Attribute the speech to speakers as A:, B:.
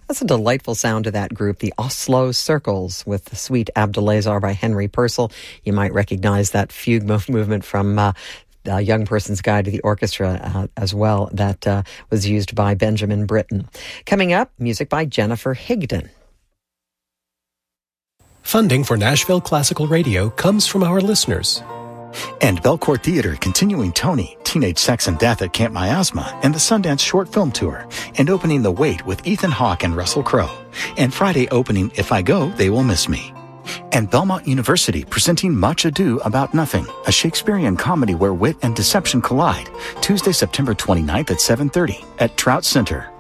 A: That's a delightful sound to that group, the Oslo Circles, with the Suite Abdulazar by Henry Purcell. You might recognize that fugue movement from the Young Person's Guide to the Orchestra as well. That was used by Benjamin Britten. Coming up, music by Jennifer Higdon.
B: Funding for Nashville Classical Radio comes from our listeners.
C: And Belcourt Theater continuing Tony, Teenage Sex and Death at Camp Miasma, and the Sundance Short Film Tour, and opening The Wait with Ethan Hawke and Russell Crowe, and Friday opening If I Go, They Will Miss Me. And Belmont University presenting Much Ado About Nothing, a Shakespearean comedy where wit and deception collide, Tuesday, September 29th at 7:30 at Trout Center.